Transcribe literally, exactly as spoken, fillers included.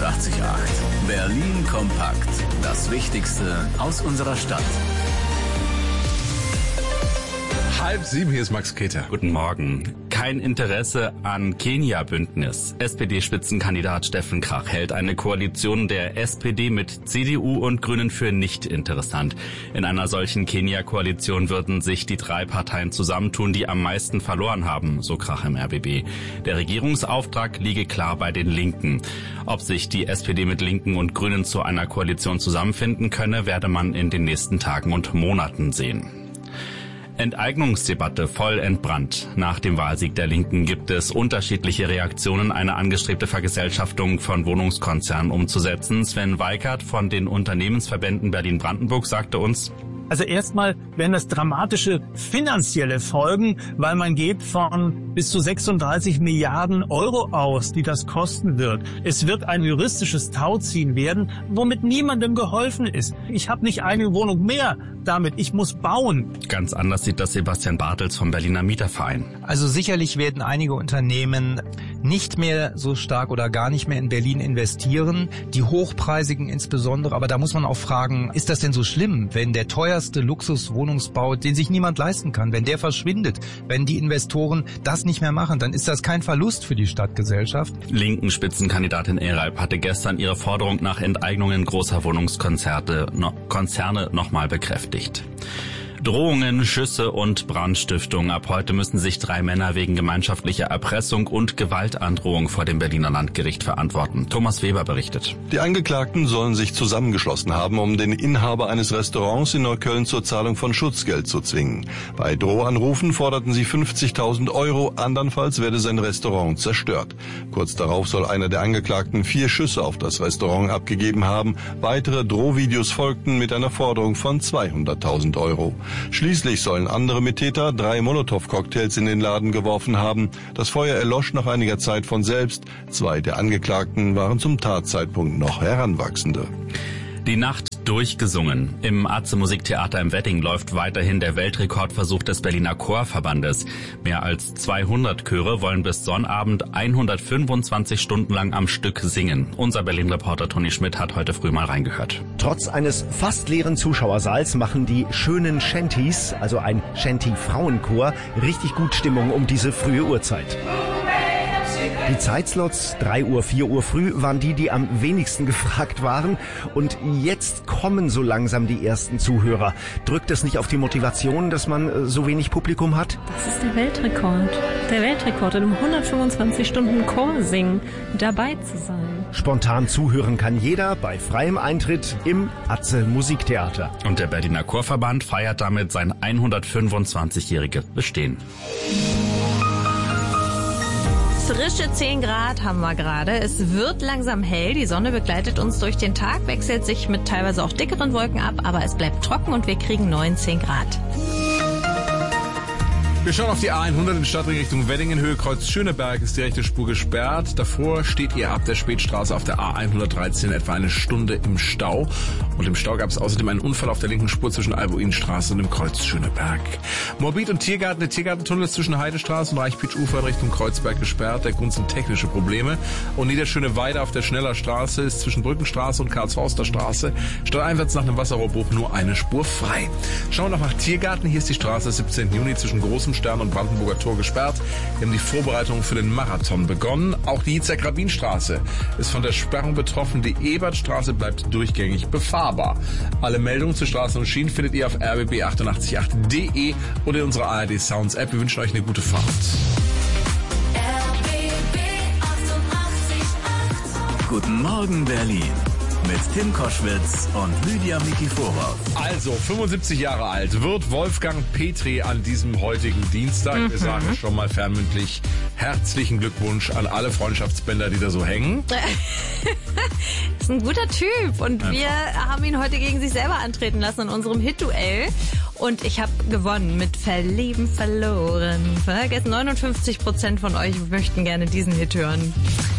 einundachtzig Komma acht. Berlin kompakt. Das Wichtigste aus unserer Stadt. Halb sieben, hier ist Max Keter. Guten Morgen. Kein Interesse an Kenia-Bündnis. S P D-Spitzenkandidat Steffen Krach hält eine Koalition der S P D mit C D U und Grünen für nicht interessant. In einer solchen Kenia-Koalition würden sich die drei Parteien zusammentun, die am meisten verloren haben, so Krach im R B B. Der Regierungsauftrag liege klar bei den Linken. Ob sich die S P D mit Linken und Grünen zu einer Koalition zusammenfinden könne, werde man in den nächsten Tagen und Monaten sehen. Enteignungsdebatte voll entbrannt. Nach dem Wahlsieg der Linken gibt es unterschiedliche Reaktionen, eine angestrebte Vergesellschaftung von Wohnungskonzernen umzusetzen. Sven Weikert von den Unternehmensverbänden Berlin-Brandenburg sagte uns: Also erstmal werden das dramatische finanzielle Folgen, weil man geht von bis zu sechsunddreißig Milliarden Euro aus, die das kosten wird. Es wird ein juristisches Tauziehen werden, womit niemandem geholfen ist. Ich habe nicht eine Wohnung mehr damit, ich muss bauen. Ganz anders sieht das Sebastian Bartels vom Berliner Mieterverein. Also sicherlich werden einige Unternehmen nicht mehr so stark oder gar nicht mehr in Berlin investieren, die hochpreisigen insbesondere. Aber da muss man auch fragen, ist das denn so schlimm, wenn der teuerste Luxuswohnungsbau, den sich niemand leisten kann, wenn der verschwindet, wenn die Investoren das nicht mehr machen, dann ist das kein Verlust für die Stadtgesellschaft. Linken Spitzenkandidatin Eralp hatte gestern ihre Forderung nach Enteignungen großer Wohnungskonzerne no, Konzerne nochmal bekräftigt. Drohungen, Schüsse und Brandstiftung. Ab heute müssen sich drei Männer wegen gemeinschaftlicher Erpressung und Gewaltandrohung vor dem Berliner Landgericht verantworten. Thomas Weber berichtet. Die Angeklagten sollen sich zusammengeschlossen haben, um den Inhaber eines Restaurants in Neukölln zur Zahlung von Schutzgeld zu zwingen. Bei Drohanrufen forderten sie fünfzigtausend Euro, andernfalls werde sein Restaurant zerstört. Kurz darauf soll einer der Angeklagten vier Schüsse auf das Restaurant abgegeben haben. Weitere Drohvideos folgten mit einer Forderung von zweihunderttausend Euro. Schließlich sollen andere Mittäter drei Molotow-Cocktails in den Laden geworfen haben. Das Feuer erlosch nach einiger Zeit von selbst. Zwei der Angeklagten waren zum Tatzeitpunkt noch Heranwachsende. Die Nacht durchgesungen. Im Atze Musiktheater im Wedding läuft weiterhin der Weltrekordversuch des Berliner Chorverbandes. Mehr als zweihundert Chöre wollen bis Sonnabend hundertfünfundzwanzig Stunden lang am Stück singen. Unser Berlin-Reporter Toni Schmidt hat heute früh mal reingehört. Trotz eines fast leeren Zuschauersaals machen die schönen Shanties, also ein Shanty-Frauenchor, richtig gut Stimmung um diese frühe Uhrzeit. Die Zeitslots, drei Uhr, vier Uhr früh, waren die, die am wenigsten gefragt waren. Und jetzt kommen so langsam die ersten Zuhörer. Drückt es nicht auf die Motivation, dass man so wenig Publikum hat? Das ist der Weltrekord. Der Weltrekord, in einem hundertfünfundzwanzig Stunden Chor singen, dabei zu sein. Spontan zuhören kann jeder bei freiem Eintritt im Atze Musiktheater. Und der Berliner Chorverband feiert damit sein hundertfünfundzwanzigjähriges Bestehen. Frische zehn Grad haben wir gerade. Es wird langsam hell. Die Sonne begleitet uns durch den Tag, wechselt sich mit teilweise auch dickeren Wolken ab, aber es bleibt trocken und wir kriegen neunzehn Grad. Wir schauen auf die A hundert in Stadtring Richtung Weddingen, Höhe Kreuz Schöneberg ist die rechte Spur gesperrt. Davor steht ihr ab der Spätstraße auf der A hundertdreizehn etwa eine Stunde im Stau. Und im Stau gab es außerdem einen Unfall auf der linken Spur zwischen Albuinstraße und dem Kreuz Schöneberg. Morbid und Tiergarten, der Tiergartentunnel ist zwischen Heidestraße und Reichpitsch-Ufer in Richtung Kreuzberg gesperrt. Der Grund sind technische Probleme. Und Niederschöne Weide auf der Schnellerstraße ist zwischen Brückenstraße und Karlshorster Straße statt Einsatz nach einem Wasserrohrbruch nur eine Spur frei. Schauen wir noch nach Tiergarten. Hier ist die Straße siebzehnten Juni zwischen Großem Stern und Brandenburger Tor gesperrt. Wir haben die Vorbereitungen für den Marathon begonnen. Auch die Hitzek-Rabin-Straße ist von der Sperrung betroffen. Die Ebertstraße bleibt durchgängig befahrbar. Alle Meldungen zu Straßen und Schienen findet ihr auf r b b achtundachtzig Punkt acht punkt de oder in unserer A R D Sounds App. Wir wünschen euch eine gute Fahrt. R B B achtundachtzig Komma acht. Guten Morgen Berlin. Mit Tim Koschwitz und Lydia Mikiforov. Also, fünfundsiebzig Jahre alt wird Wolfgang Petri an diesem heutigen Dienstag. Mhm. Wir sagen schon mal fernmündlich herzlichen Glückwunsch an alle Freundschaftsbänder, die da so hängen. Ist ein guter Typ und ja. Wir haben ihn heute gegen sich selber antreten lassen in unserem Hit-Duell. Und ich habe gewonnen mit Verlieben verloren. Vergessen, neunundfünfzig Prozent von euch möchten gerne diesen Hit hören.